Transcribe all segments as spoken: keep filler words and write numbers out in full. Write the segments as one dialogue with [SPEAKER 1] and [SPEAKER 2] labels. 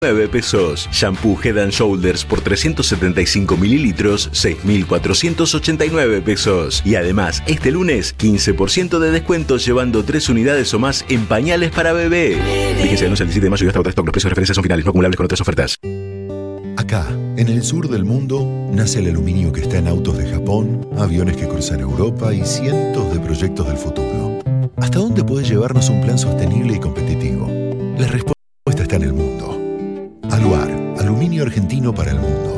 [SPEAKER 1] pesos. Shampoo Head and Shoulders por trescientos setenta y cinco mililitros, seis mil cuatrocientos ochenta y nueve pesos. Y además, este lunes, quince por ciento de descuento llevando tres unidades o más en pañales para bebé. Fíjense, el diecisiete de mayo y hasta agotar stock. Los precios de referencia son finales, no acumulables con otras ofertas.
[SPEAKER 2] Acá, en el sur del mundo, nace el aluminio que está en autos de Japón, aviones que cruzan Europa y cientos de proyectos del futuro. ¿Hasta dónde puede llevarnos un plan sostenible y competitivo? La respuesta está en el mundo. Aluar, aluminio argentino para el mundo.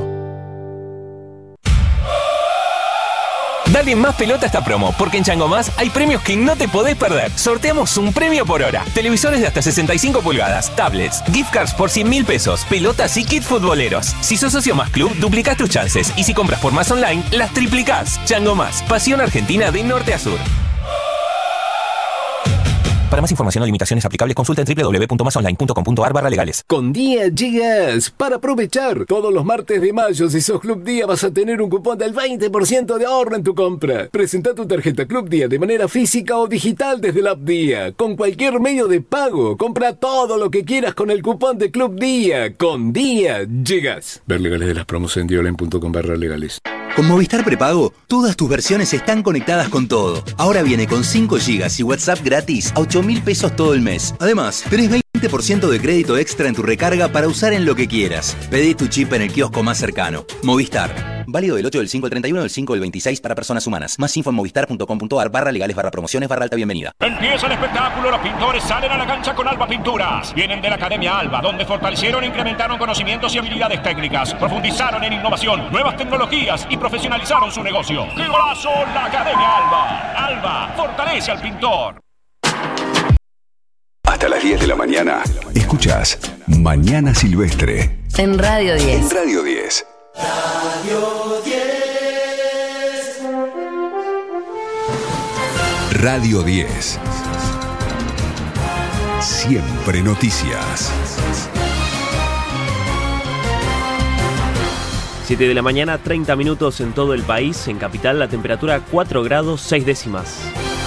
[SPEAKER 3] Dale más pelota a esta promo, porque en Chango Más hay premios que no te podés perder. Sorteamos un premio por hora. Televisores de hasta sesenta y cinco pulgadas, tablets, gift cards por cien mil pesos, pelotas y kits futboleros. Si sos socio Más Club, duplicás tus chances. Y si compras por Más Online, las triplicás. Chango Más, pasión argentina de norte a sur. Para más información o limitaciones aplicables, consulta en doble u doble u doble u punto más online punto com punto a r barra legales.
[SPEAKER 4] Con Día llegas para aprovechar. Todos los martes de mayo, si sos Club Día, vas a tener un cupón del veinte por ciento de ahorro en tu compra. Presenta tu tarjeta Club Día de manera física o digital desde la app Día. Con cualquier medio de pago, compra todo lo que quieras con el cupón de Club Día. Con Día llegas. Ver legales de las promos en diolen punto com barra legales.
[SPEAKER 5] Con Movistar Prepago, todas tus versiones están conectadas con todo. Ahora viene con cinco gigas y WhatsApp gratis a ocho mil pesos todo el mes. Además, tenés veinte por ciento de crédito extra en tu recarga para usar en lo que quieras. Pedí tu chip en el kiosco más cercano. Movistar. Válido del ocho del cinco al treinta y uno del cinco del veintiséis para personas humanas. Más info en movistar punto com punto a r barra legales barra promociones barra alta bienvenida.
[SPEAKER 6] Empieza el espectáculo. Los pintores salen a la cancha con Alba Pinturas. Vienen de la Academia Alba, donde fortalecieron e incrementaron conocimientos y habilidades técnicas. Profundizaron en innovación, nuevas tecnologías y profesionalizaron su negocio. ¡Qué golazo! La Academia Alba. Alba fortalece al pintor.
[SPEAKER 7] Hasta las diez de la mañana, escuchás Mañana Silvestre.
[SPEAKER 8] En Radio diez.
[SPEAKER 7] En Radio diez.
[SPEAKER 9] Radio diez.
[SPEAKER 7] Radio diez. Siempre noticias.
[SPEAKER 10] siete de la mañana, treinta minutos en todo el país. En Capital, la temperatura cuatro grados seis décimas.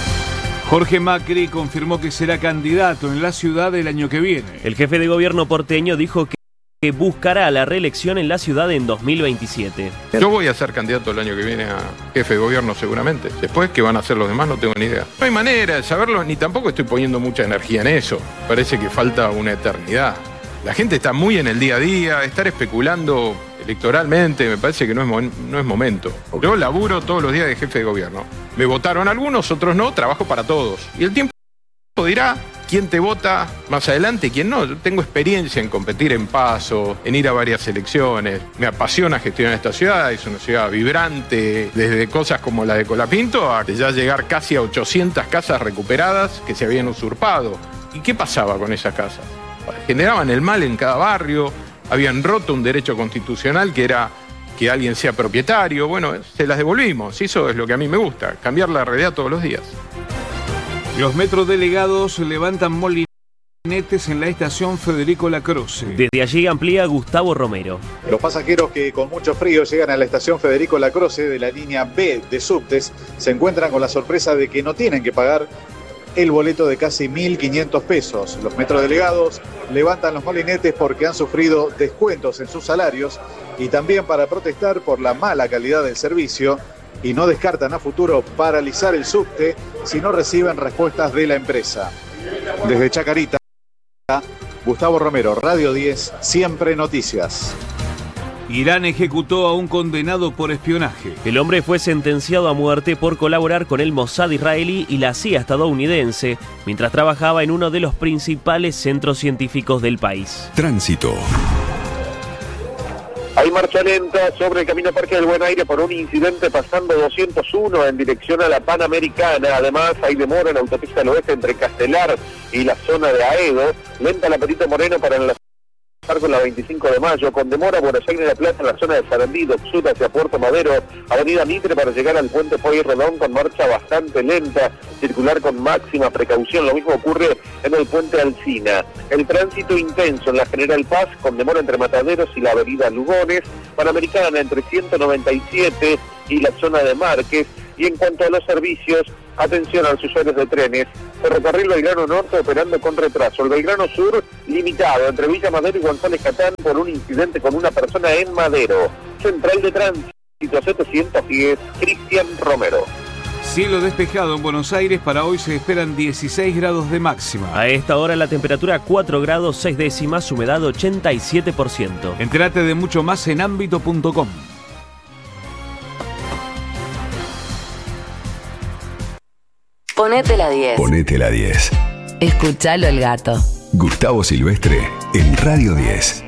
[SPEAKER 11] Jorge Macri confirmó que será candidato en la ciudad el año que viene.
[SPEAKER 10] El jefe de gobierno porteño dijo que que buscará la reelección en la ciudad en dos mil veintisiete.
[SPEAKER 12] Yo voy a ser candidato el año que viene a jefe de gobierno seguramente. Después, ¿qué van a hacer los demás? No tengo ni idea. No hay manera de saberlo, ni tampoco estoy poniendo mucha energía en eso. Parece que falta una eternidad. La gente está muy en el día a día, estar especulando electoralmente me parece que no es, mo- no es momento. Yo laburo todos los días de jefe de gobierno. Me votaron algunos, otros no, trabajo para todos. Y el tiempo dirá quién te vota más adelante y quién no. Yo tengo experiencia en competir en PASO, en ir a varias elecciones. Me apasiona gestionar esta ciudad, es una ciudad vibrante, desde cosas como la de Colapinto a ya llegar casi a ochocientas casas recuperadas que se habían usurpado. ¿Y qué pasaba con esas casas? Generaban el mal en cada barrio, habían roto un derecho constitucional que era que alguien sea propietario. Bueno, se las devolvimos, y eso es lo que a mí me gusta, cambiar la realidad todos los días.
[SPEAKER 11] Los metrodelegados levantan molinetes en la estación Federico Lacroce.
[SPEAKER 10] Desde allí amplía Gustavo Romero.
[SPEAKER 13] Los pasajeros que con mucho frío llegan a la estación Federico Lacroce de la línea B de subtes se encuentran con la sorpresa de que no tienen que pagar el boleto de casi mil quinientos pesos. Los metrodelegados levantan los molinetes porque han sufrido descuentos en sus salarios y también para protestar por la mala calidad del servicio, y no descartan a futuro paralizar el subte si no reciben respuestas de la empresa. Desde Chacarita, Gustavo Romero, Radio diez, Siempre Noticias.
[SPEAKER 11] Irán ejecutó a un condenado por espionaje.
[SPEAKER 10] El hombre fue sentenciado a muerte por colaborar con el Mossad israelí y la C I A estadounidense, mientras trabajaba en uno de los principales centros científicos del país.
[SPEAKER 7] Tránsito.
[SPEAKER 14] Hay marcha lenta sobre el camino Parque del Buen Aire por un incidente pasando doscientos uno en dirección a la Panamericana. Además, hay demora en la autopista del oeste entre Castelar y la zona de Aedo. Lenta la Perito Moreno para enlazar con la veinticinco de mayo, con demora Buenos Aires de la Plata en la zona de Sarandí, Docsud hacia Puerto Madero, Avenida Mitre para llegar al puente Pueyrredón con marcha bastante lenta, circular con máxima precaución. Lo mismo ocurre en el puente Alsina. El tránsito intenso en la General Paz, con demora entre Mataderos y la avenida Lugones, Panamericana entre ciento noventa y siete y la zona de Márquez. Y en cuanto a los servicios, Atención a los usuarios de trenes. Ferrocarril Belgrano Norte operando con retraso. El Belgrano Sur limitado entre Villa Madero y González Catán por un incidente con una persona en Madero. Central de Tránsito setecientos diez, Cristian Romero.
[SPEAKER 11] Cielo despejado en Buenos Aires, para hoy se esperan dieciséis grados de máxima.
[SPEAKER 10] A esta hora la temperatura cuatro grados seis décimas, humedad ochenta y siete por ciento.
[SPEAKER 11] Entérate de mucho más en ámbito punto com.
[SPEAKER 8] Ponete la diez.
[SPEAKER 7] Ponete la diez.
[SPEAKER 8] Escuchalo el gato.
[SPEAKER 7] Gustavo Silvestre en Radio diez.